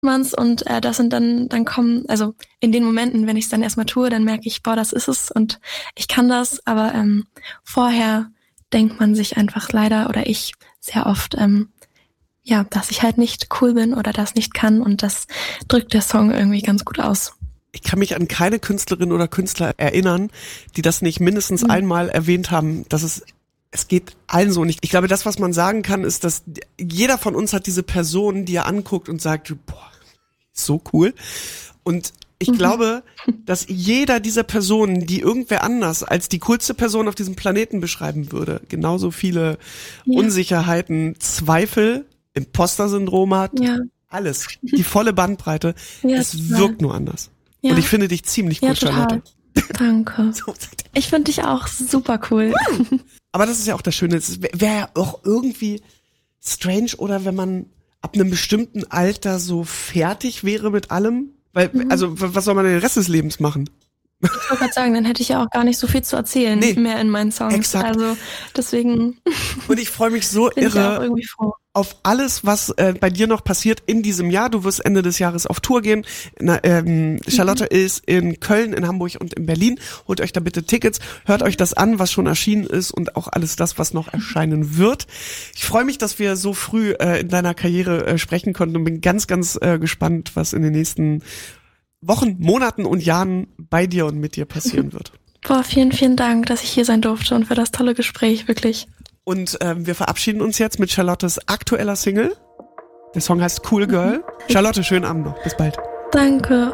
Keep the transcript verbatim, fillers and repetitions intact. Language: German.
man's und äh, das sind dann, dann kommen, also in den Momenten, wenn ich es dann erstmal tue, dann merke ich, boah, das ist es und ich kann das, aber ähm, vorher denkt man sich einfach leider oder ich sehr oft, ähm, ja, dass ich halt nicht cool bin oder das nicht kann und das drückt der Song irgendwie ganz gut aus. Ich kann mich an keine Künstlerin oder Künstler erinnern, die das nicht mindestens mhm. einmal erwähnt haben, dass es Es geht allen so. Und ich, ich glaube, das, was man sagen kann, ist, dass jeder von uns hat diese Person, die er anguckt und sagt, boah, so cool. Und ich mhm. glaube, dass jeder dieser Personen, die irgendwer anders als die coolste Person auf diesem Planeten beschreiben würde, genauso viele ja. Unsicherheiten, Zweifel, Imposter-Syndrom hat, ja. alles. Die volle Bandbreite. Ja, es total. Wirkt nur anders. Ja. Und ich finde dich ziemlich gut, ja, Charlotte. Danke. Ich finde dich auch super cool. Aber das ist ja auch das Schöne. Es wäre ja auch irgendwie strange, oder wenn man ab einem bestimmten Alter so fertig wäre mit allem. Weil, mhm. also, was soll man den Rest des Lebens machen? Ich wollte gerade sagen, dann hätte ich ja auch gar nicht so viel zu erzählen nee, mehr in meinen Songs. Exakt. Also deswegen. Und ich freue mich so bin irre ich auch irgendwie froh. Auf alles, was äh, bei dir noch passiert in diesem Jahr. Du wirst Ende des Jahres auf Tour gehen. Na, ähm, Charlotte mhm. ist in Köln, in Hamburg und in Berlin. Holt euch da bitte Tickets. Hört euch das an, was schon erschienen ist und auch alles das, was noch erscheinen wird. Ich freue mich, dass wir so früh äh, in deiner Karriere äh, sprechen konnten und bin ganz, ganz äh, gespannt, was in den nächsten Wochen, Monaten und Jahren bei dir und mit dir passieren wird. Boah, vielen, vielen Dank, dass ich hier sein durfte und für das tolle Gespräch, wirklich. Und ähm, wir verabschieden uns jetzt mit Charlottes aktueller Single. Der Song heißt Cool Girl. Mhm. Charlotte, schönen Abend noch. Bis bald. Danke.